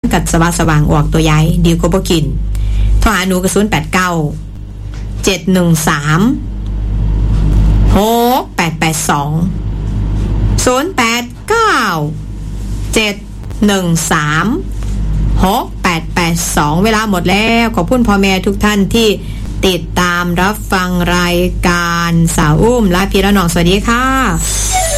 กับสว่างออกตัวใหญ่ดีกว่าบ่กินโทรหาหนูกับ089 713 6882 089 713 6882เวลาหมดแล้วขอบคุณพ่อแม่ทุกท่านที่ติดตามรับฟังรายการสาวอุ้มและพี่และน้องสวัสดีค่ะ